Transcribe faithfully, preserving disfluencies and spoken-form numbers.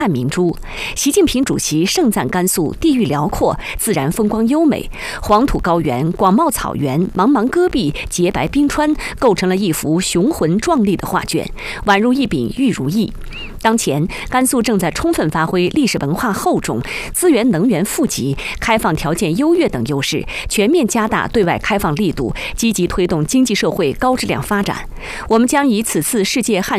汉明珠。习近平主席盛赞甘肃地域辽阔，自然风光优美，黄土高原、广袤草原、茫茫戈壁、洁白冰川，构成了一幅雄浑壮丽的画卷，宛如一柄玉如意。当前，甘肃正在充分发挥历史文化厚重、资源能源富集、开放条件优越等优势，全面加大对外开放力度，积极推动经济社会高质量发展。我们将以此次世界汉